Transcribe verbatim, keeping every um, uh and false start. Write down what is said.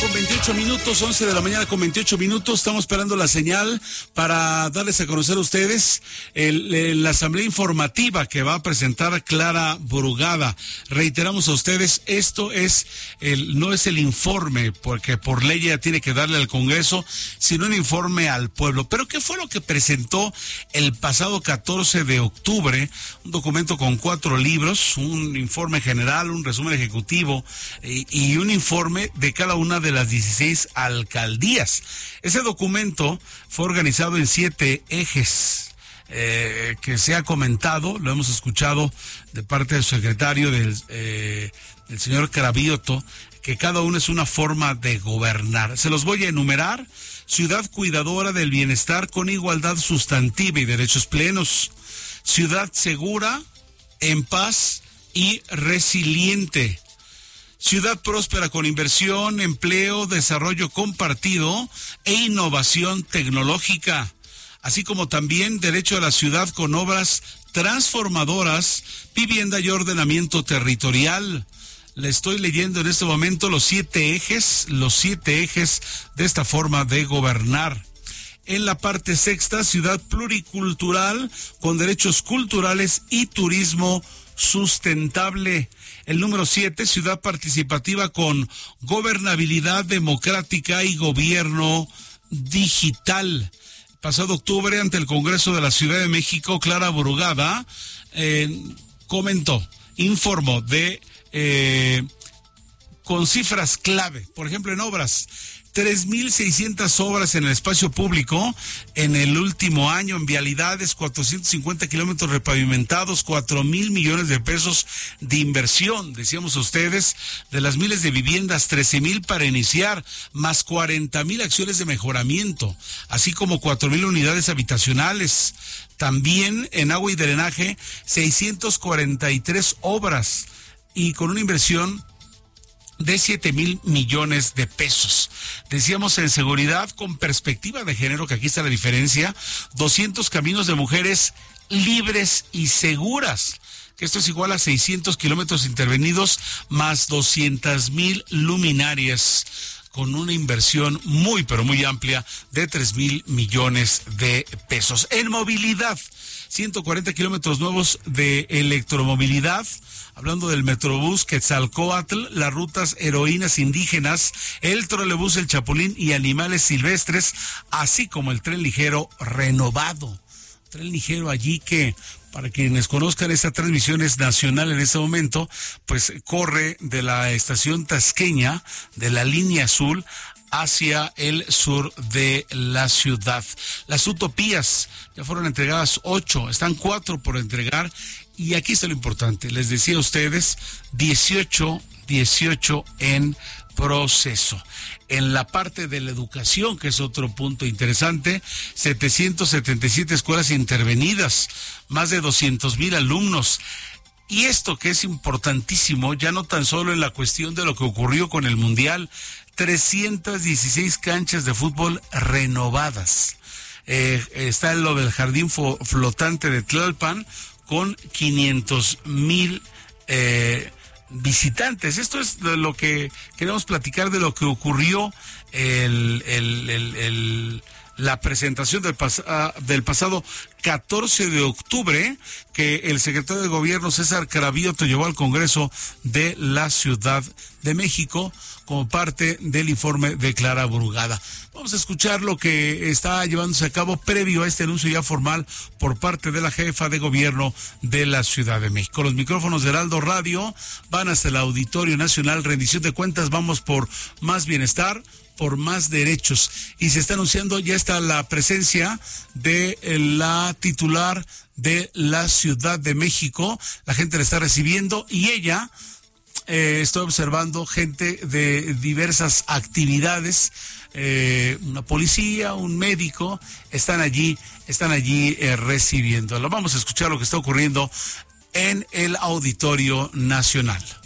con veintiocho minutos, once de la mañana con veintiocho minutos. Estamos esperando la señal para darles a conocer a ustedes el, el, la asamblea informativa que va a presentar Clara Brugada. Reiteramos a ustedes, esto es el, no es el informe, porque por ley ya tiene que darle al Congreso, sino un informe al pueblo. Pero ¿qué fue lo que presentó el pasado catorce de octubre? Un documento con cuatro libros, un informe general, un resumen ejecutivo y, y un informe de cada una de las dieciséis alcaldías. Ese documento fue organizado en siete ejes eh, que se ha comentado, lo hemos escuchado de parte del secretario del eh, el señor Cravioto, que cada uno es una forma de gobernar. Se los voy a enumerar: ciudad cuidadora del bienestar con igualdad sustantiva y derechos plenos, ciudad segura, en paz y resiliente, ciudad próspera con inversión, empleo, desarrollo compartido e innovación tecnológica, así como también derecho a la ciudad con obras transformadoras, vivienda y ordenamiento territorial. Le estoy leyendo en este momento los siete ejes, los siete ejes de esta forma de gobernar. En la parte sexta, ciudad pluricultural con derechos culturales y turismo sustentable. El número siete, ciudad participativa con gobernabilidad democrática y gobierno digital. Pasado octubre, ante el Congreso de la Ciudad de México, Clara Brugada eh, comentó, informó de, eh, con cifras clave, por ejemplo en obras, tres mil seiscientas obras en el espacio público en el último año, en vialidades, cuatrocientos cincuenta kilómetros repavimentados, cuatro mil millones de pesos de inversión, decíamos a ustedes, de las miles de viviendas, trece mil para iniciar, más cuarenta mil acciones de mejoramiento, así como cuatro mil unidades habitacionales. También en agua y drenaje, seiscientas cuarenta y tres obras y con una inversión de siete mil millones de pesos. Decíamos en seguridad con perspectiva de género, que aquí está la diferencia, doscientos caminos de mujeres libres y seguras, que esto es igual a seiscientos kilómetros intervenidos, más doscientas mil luminarias, con una inversión muy, pero muy amplia de tres mil millones de pesos. En movilidad, ciento cuarenta kilómetros nuevos de electromovilidad, hablando del Metrobús Quetzalcóatl, las rutas heroínas indígenas, el trolebús El Chapulín y animales silvestres, así como el tren ligero renovado. Tren ligero allí que, para quienes conozcan, esta transmisión es nacional en este momento, pues corre de la estación Tasqueña, de la línea azul, hacia el sur de la ciudad. Las utopías ya fueron entregadas ocho, están cuatro por entregar, y aquí está lo importante, les decía a ustedes, dieciocho, dieciocho en proceso. En la parte de la educación, que es otro punto interesante, setecientas setenta y siete escuelas intervenidas, más de doscientos mil alumnos. Y esto que es importantísimo, ya no tan solo en la cuestión de lo que ocurrió con el Mundial, trescientas dieciséis canchas de fútbol renovadas. Eh, está lo del jardín flotante de Tlalpan con quinientos mil eh, visitantes. Esto es de lo que queremos platicar, de lo que ocurrió el, el, el, el la presentación del, pas uh, del pasado catorce de octubre, que el secretario de Gobierno César Cravioto llevó al Congreso de la Ciudad de México como parte del informe de Clara Brugada. Vamos a escuchar lo que está llevándose a cabo previo a este anuncio ya formal por parte de la jefa de Gobierno de la Ciudad de México. Los micrófonos de Heraldo Radio van hasta el Auditorio Nacional. Rendición de cuentas, vamos por más bienestar, por más derechos, y se está anunciando, ya está la presencia de la titular de la Ciudad de México, la gente la está recibiendo, y ella, eh, estoy observando gente de diversas actividades, eh, una policía, un médico, están allí, están allí eh, recibiéndolo. Vamos a escuchar lo que está ocurriendo en el Auditorio Nacional.